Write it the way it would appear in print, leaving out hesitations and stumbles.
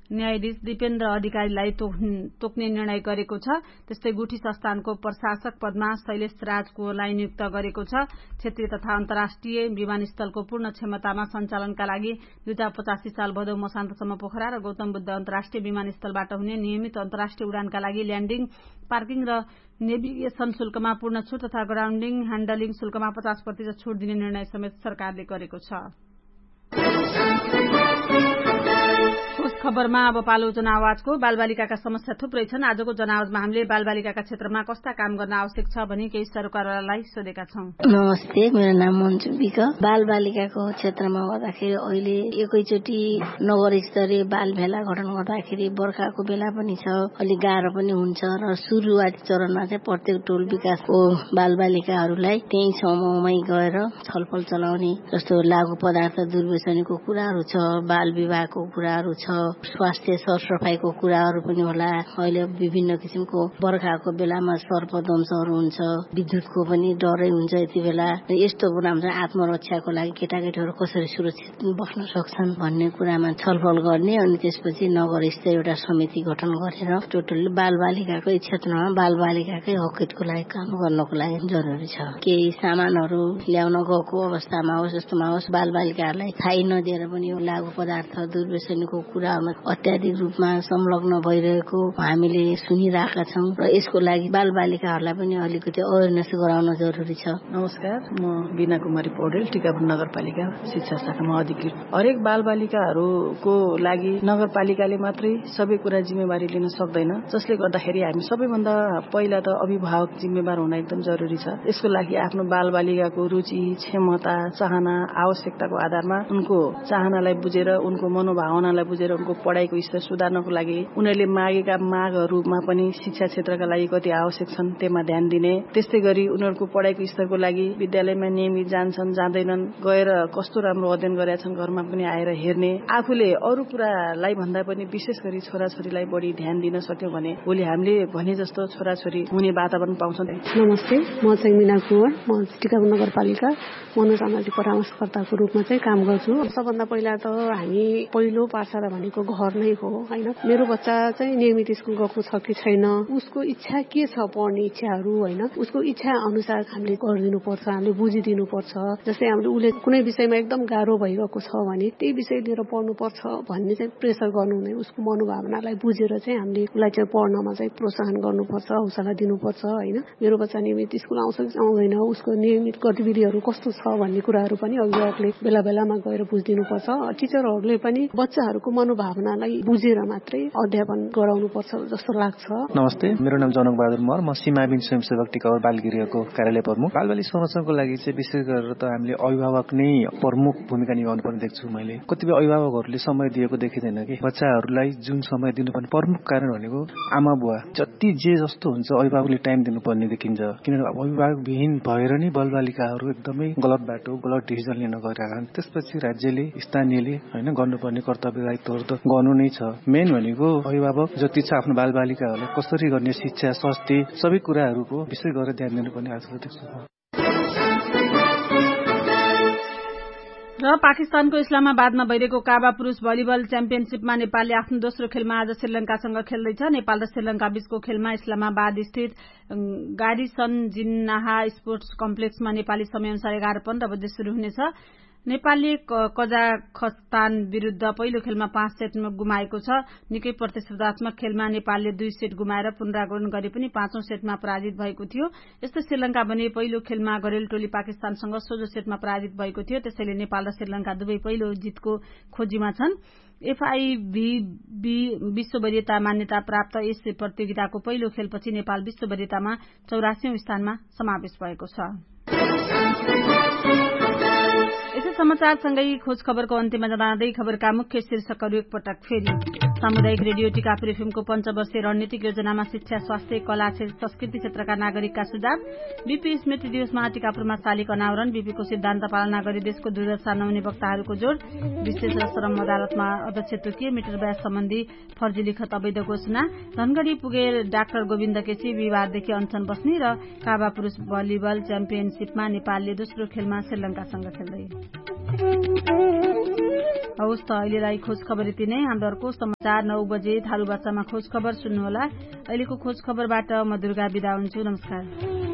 न्यायाधीश दिपेन्द्र अधिकारीलाई तोक्ने निर्णय गरेको छ। त्यस्तै गुठी संस्थानको प्रशासक पदमा शैलेश राजकोलाई नियुक्त गरेको छ। क्षेत्रीय तथा अन्तर्राष्ट्रिय विमानस्थलको पूर्ण क्षमतामा सञ्चालनका लागि 2085 साल भदौ मसान्तसम्म पोखरा र गौतम बुद्ध अन्तर्राष्ट्रिय विमानस्थलबाट हुने नियमित अन्तर्राष्ट्रिय उडानका लागि ल्यान्डिङ, पार्किङ र नेभिगेसन शुल्कमा पूर्ण छुट तथा ग्राउन्डिङ ह्यान्डलिङ शुल्कमा 50% छुट दिने निर्णय समेत सरकारले गरेको छ। खबरमा अब पालो जनआवाजको। बालबालिकाका समस्या थुप्रै छन्। आजको जनआवाजमा हामीले बालबालिकाका क्षेत्रमा कस्ता काम गर्न आवश्यक छ भनी केही सरकारवालालाई सोधेका छौं। नमस्ते, मेरो नाम मन्जु विक। बालबालिकाको क्षेत्रमा गर्दाखेरि अहिले एकैचोटि नगर स्तरीय बाल भेला गठन गर्दाखेरि बर्खाको बेला पनि छ, अलि गाह्रो पनि हुन्छ र सुरुवाती चरणमा चाहिँ प्रत्येक टोल विकासको बालबालिकाहरूलाई त्यही समूहमै गएर छलफल चलाउने जस्तो लागू पदार्थ दुर्व्यसनीको कुराहरू छ, बाल विवाहको कुराहरू छ, स्वास्थ्य सरसफाइको कुराहरू पनि होला। अहिले विभिन्न किसिमको बर्खाको बेलामा सर्पदंशहरू हुन्छ, विद्युतको पनि डरै हुन्छ। यति बेला यस्तो कुरामा चाहिँ आत्मरक्षाको लागि केटाकेटीहरू कसरी सुरक्षित बस्न सक्छन् भन्ने कुरामा छलफल गर्ने अनि त्यसपछि नगर स्तरीय एउटा समिति गठन गरेर टोटली बालबालिकाकै क्षेत्रमा बालबालिकाकै हकको लागि काम गर्नको लागि जरुरी छ। केही सामानहरू ल्याउन गएको अवस्थामा होस् जस्तोमा होस् बालबालिकाहरूलाई थाहै नदिएर पनि यो लागू पदार्थ दुर्व्यसनीको कुरामा अत्याधिक रूपमा संलग्न भइरहेको हामीले सुनिरहेका छौं र यसको लागि बालबालिकाहरूलाई पनि अलिकति अवेरनेस गराउन जरुरी छ। नमस्कार, म बीना कुमारी पौडेल, टिकापुर नगरपालिका शिक्षा शाखामा अधिकृत। हरेक बालबालिकाहरूको लागि नगरपालिकाले मात्रै सबै कुरा जिम्मेवारी लिन सक्दैन, जसले गर्दाखेरि हामी सबैभन्दा पहिला त अभिभावक जिम्मेवार हुन एकदम जरुरी छ। यसको लागि आफ्नो बालबालिकाको रुचि, क्षमता, चाहना, आवश्यकताको आधारमा उनको चाहनालाई बुझेर, उनको मनोभावनालाई बुझेर उनको पढाइको स्तर सुधार्नको लागि उनीहरूले मागेका मागहरूमा पनि शिक्षा क्षेत्रका लागि कति आवश्यक छन् त्यसमा ध्यान दिने। त्यस्तै गरी उनीहरूको पढाइको स्तरको लागि विद्यालयमा नियमित जान्छन् जाँदैनन्, गएर कस्तो राम्रो अध्ययन गरेका छन् घरमा पनि आएर हेर्ने। आफूले अरू कुरालाई भन्दा पनि विशेष गरी छोराछोरीलाई बढी ध्यान दिन सक्यौं भने भोलि हामीले भने जस्तो छोराछोरी हुने वातावरण पाउँछन्। नमस्ते, म चाहिँ मीना कुँवर, म टिकापुर नगरपालिका मनोसामाजिक परामर्शकर्ताको रूपमा चाहिँ काम गर्छु। सबभन्दा पहिला त हामी पहिलो पाठशाला भनेको घर नै हो हैन। मेरो बच्चा चाहिँ नियमित स्कुल गएको छ कि छैन, उसको इच्छा के छ, पढ्ने इच्छाहरू हैन, उसको इच्छा अनुसार हामीले गरिदिनु पर्छ, हामीले बुझिदिनु पर्छ। जस्तै हामीले उले कुनै विषयमा एकदम गाह्रो भइरहेको छ भने त्यही विषय लिएर पढ्नु पर्छ भन्ने चाहिँ प्रेसर गर्नु हुँदैन। उसको मनोभावनालाई बुझेर चाहिँ हामीले उसलाई चाहिँ पढ्नमा चाहिँ प्रोत्साहन गर्नुपर्छ, हौसला दिनुपर्छ हैन। मेरो बच्चा नियमित स्कुल आउँछ कि आउँदैन, उसको नियमित गतिविधिहरू कस्तो छ भन्ने कुराहरू पनि अभिभावकले बेला बेलामा गएर बुझिदिनुपर्छ। टिचरहरूले पनि बच्चाहरूको मनोभावनालाई बुझेर मात्रै अध्यापन गराउनुपर्छ जस्तो लाग्छ। नमस्ते, मेरो नाम जनक बहादुर मर, म सीमाविहीन स्वयंसेवक टिकापुर बालगृहको कार्यालय प्रमुख। बालबालिका संरक्षणको लागि चाहिँ विशेष गरेर त हामीले अभिभावक नै प्रमुख भूमिका निभाउनु पर्ने देख्छु मैले। कतिपय अभिभावकहरूले समय दिएको देखिँदैन कि बच्चाहरूलाई जुन समय दिनुपर्ने प्रमुख कारण भनेको आमा बुवा जति जे जस्तो हुन्छ अभिभावकले टाइम दिनुपर्ने देखिन्छ। किनभने अभिभावक विहीन भएर नै बालबालिकाहरू एकदमै गलत बाटो, गलत डिसिजन लिन गइरहेका छन्। त्यसपछि राज्यले, स्थानीयले हैन गर्नुपर्ने कर्तव्य दायित्वहरू त गर्नु नै छ। मेन भनेको अभिभावक जति छ आफ्नो बालबालिकाहरूलाई कसरी गर्ने शिक्षा, स्वास्थ्य सबै कुराहरूको विशेष गरेर ध्यान दिनुपर्ने आवश्यकता देख्छु। र पाकिस्तानको इस्लामाबादमा भइरहेको काबा पुरुष भलिबल च्याम्पियनशिपमा नेपालले आफ्नो दोस्रो खेलमा आज श्रीलंकासँग खेल्दैछ। नेपाल र श्रीलंका बीचको खेलमा इस्लामाबाद स्थित गारिसन जिन्नाहा स्पोर्ट्स कम्प्लेक्समा नेपाली समयअनुसार 11:15 बजे शुरू हुनेछ। नेपालले कजाखस्तान विरूद्ध पहिलो खेलमा 5 सेट गुमाएको छ। निकै प्रतिस्पर्धात्मक खेलमा नेपालले 2 सेट गुमाएर पुनरागमन गरे पनि 5औं सेटमा पराजित भएको थियो। यस्तै श्रीलंका भने पहिलो खेलमा घरेलु टोली पाकिस्तानसँग सोझो सेटमा पराजित भएको थियो। त्यसैले नेपाल र श्रीलंका दुवै पहिलो जितको खोजीमा छन्। FIVB विश्व वरियता मान्यता प्राप्त यस प्रतियोगिताको पहिलो खेलपछि नेपाल विश्व वरियतामा 84औं स्थानमा समावेश भएको छ। यसै समाचारसँगै खोज खबरको अन्त्यमा जाँदै खबरका मुख्य शीर्षकहरू एकपटक फेरि। सामुदायिक रेडियो टिकापुर एफएमको 5 वर्षीय रणनीतिक योजनामा शिक्षा, स्वास्थ्य, कला, संस्कृति क्षेत्रका नागरिकका सुझाव। बीपी स्मृति दिवसमा टिकापुरमा शालिग अनावरण। बीपीको सिद्धान्त पालना गरी देशको दुर्दशा नहुने वक्ताहरूको जोड। विशेष र श्रम अदालतमा अध्यक्ष तोकिए। मिटर ब्याज सम्बन्धी फर्जी लिखत अवैध घोषणा। धनगढ़ी पुगे डाक्टर गोविन्द केसी बिहिबारदेखि अनसन बस्ने र काबा पुरुष भलिबल च्याम्पियनशिपमा नेपालले दोस्रो खेलमा श्रीलंकासँग खेल्दै। हवस् त अहिलेलाई खोज खबर यति नै। हाम्रो अर्को समाचार 9 बजे थारू भाषामा खोज खबर सुन्नुहोला। अहिलेको खोज खबरबाट म दुर्गा बिदा हुन्छु। नमस्कार।